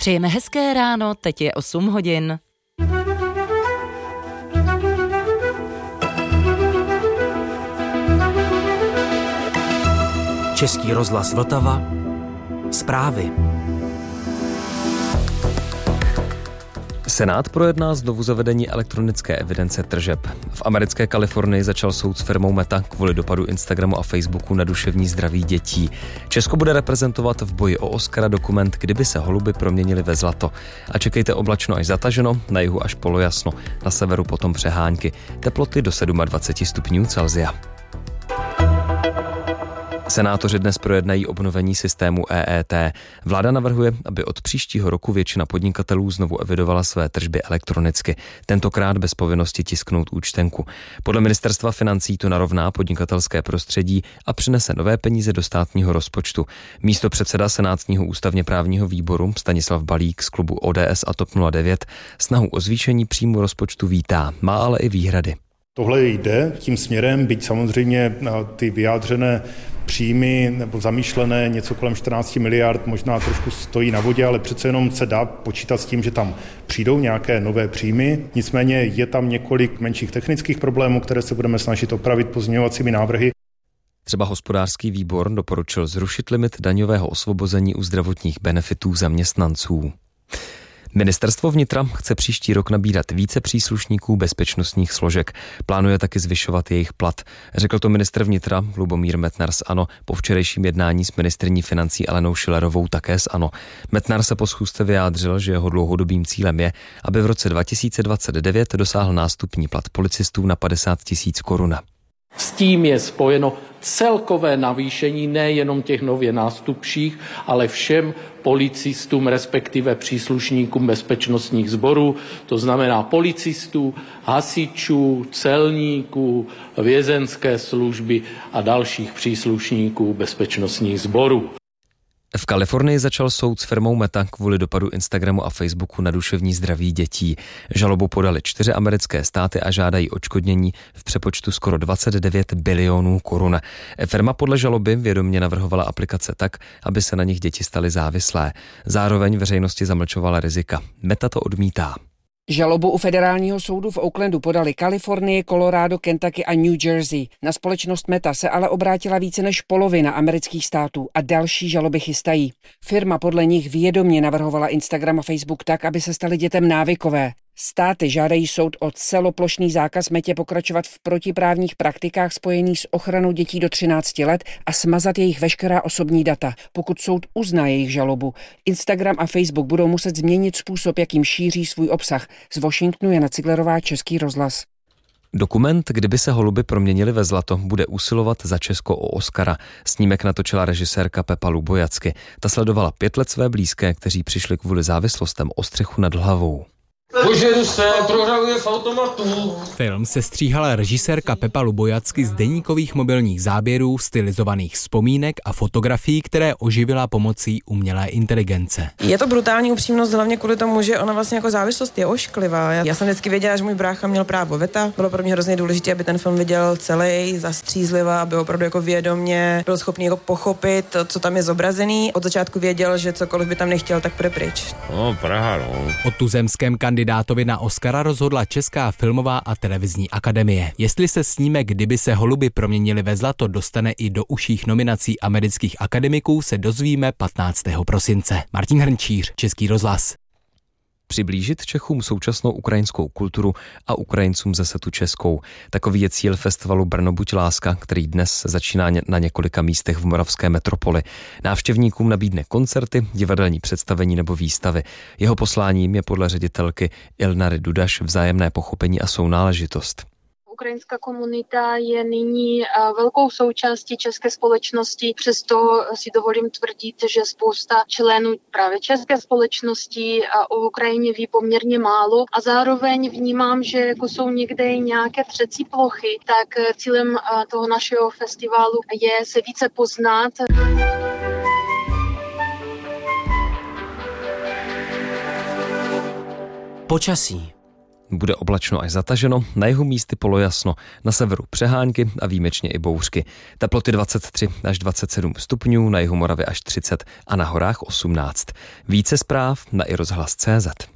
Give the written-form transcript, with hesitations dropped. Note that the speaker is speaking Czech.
Přejeme hezké ráno, teď je 8 hodin. Český rozhlas Vltava. Zprávy. Senát projedná znovu zavedení elektronické evidence tržeb. V americké Kalifornii začal soud s firmou Meta kvůli dopadu Instagramu a Facebooku na duševní zdraví dětí. Česko bude reprezentovat v boji o Oscara dokument Kdyby se holuby proměnily ve zlato. A čekejte oblačno až zataženo, na jihu až polojasno, na severu potom přehánky. Teploty do 27 stupňů Celsia. Senátoři dnes projednají obnovení systému EET. Vláda navrhuje, aby od příštího roku většina podnikatelů znovu evidovala své tržby elektronicky, tentokrát bez povinnosti tisknout účtenku. Podle ministerstva financí to narovná podnikatelské prostředí a přinese nové peníze do státního rozpočtu. Místopředseda senátního ústavně právního výboru Stanislav Balík z klubu ODS a TOP 09 snahu o zvýšení příjmu rozpočtu vítá, má ale i výhrady. Tohle jde tím směrem, byť samozřejmě ty vyjádřené příjmy nebo zamýšlené něco kolem 14 miliard možná trošku stojí na vodě, ale přece jenom se dá počítat s tím, že tam přijdou nějaké nové příjmy. Nicméně je tam několik menších technických problémů, které se budeme snažit opravit pozměňovacími návrhy. Třeba hospodářský výbor doporučil zrušit limit daňového osvobození u zdravotních benefitů zaměstnanců. Ministerstvo vnitra chce příští rok nabírat více příslušníků bezpečnostních složek. Plánuje taky zvyšovat jejich plat. Řekl to ministr vnitra Lubomír Metnar z ANO po včerejším jednání s ministryní financí Alenou Schillerovou také z ANO. Metnar se po schůzce vyjádřil, že jeho dlouhodobým cílem je, aby v roce 2029 dosáhl nástupní plat policistů na 50 000 korun. S tím je spojeno celkové navýšení nejenom těch nově nástupších, ale všem policistům, respektive příslušníkům bezpečnostních sborů, to znamená policistů, hasičů, celníků, vězeňské služby a dalších příslušníků bezpečnostních sborů. V Kalifornii začal soud s firmou Meta kvůli dopadu Instagramu a Facebooku na duševní zdraví dětí. Žalobu podali 4 americké státy a žádají odškodnění v přepočtu skoro 29 bilionů korun. Firma podle žaloby vědomě navrhovala aplikace tak, aby se na nich děti staly závislé. Zároveň veřejnosti zamlčovala rizika. Meta to odmítá. Žalobu u federálního soudu v Oaklandu podali Kalifornie, Colorado, Kentucky a New Jersey. Na společnost Meta se ale obrátila více než polovina amerických států a další žaloby chystají. Firma podle nich vědomě navrhovala Instagram a Facebook tak, aby se staly dětem návykové. Státy žádají soud o celoplošný zákaz Metě pokračovat v protiprávních praktikách spojených s ochranou dětí do 13 let a smazat jejich veškerá osobní data. Pokud soud uzná jejich žalobu, Instagram a Facebook budou muset změnit způsob, jakým šíří svůj obsah. Z Washingtonu Jana Ciglerová, Český rozhlas. Dokument Kdyby se holuby proměnily ve zlato bude usilovat za Česko o Oscara. Snímek natočila režisérka Pepa Lubojacky. Ta sledovala 5 let své blízké, kteří přišli kvůli závislostem o střechu nad hlavou. Požeru se, prohravuje v automatu. Film se stříhala režisérka Pepa Lubojacky z deníkových mobilních záběrů, stylizovaných vzpomínek a fotografií, které oživila pomocí umělé inteligence. Je to brutální upřímnost hlavně kvůli tomu, že ona vlastně jako závislost je ošklivá. Já jsem vždycky věděla, že můj brácha měl právo veta. Bylo pro mě hrozně důležité, aby ten film viděl celý, zastřízliva, aby opravdu jako vědomě byl schopný jako pochopit, co tam je zobrazený. Od začátku věděl, že cokoliv by tam nechtěl, tak půjde pryč. Praha, no. O tuzemském kandidátovi na Oscara rozhodla Česká filmová a televizní akademie. Jestli se snímek Kdyby se holuby proměnily ve zlato dostane i do užších nominací amerických akademiků, se dozvíme 15. prosince. Martin Hrnčíř, Český rozhlas. Přiblížit Čechům současnou ukrajinskou kulturu a Ukrajincům zase tu českou. Takový je cíl festivalu Brno buď láska, který dnes začíná na několika místech v moravské metropoli. Návštěvníkům nabídne koncerty, divadelní představení nebo výstavy. Jeho posláním je podle ředitelky Ilnary Dudaš vzájemné pochopení a sounáležitost. Ukrajinská komunita je nyní velkou součástí české společnosti, přesto si dovolím tvrdit, že spousta členů právě české společnosti o Ukrajině ví poměrně málo a zároveň vnímám, že jako jsou někde nějaké třecí plochy, tak cílem toho našeho festivalu je se více poznat. Počasí. Bude oblačno až zataženo, na jihu místy polojasno, na severu přehánky a výjimečně i bouřky. Teploty 23 až 27 stupňů, na jihu Moravy až 30 a na horách 18. Více zpráv na iRozhlas.cz.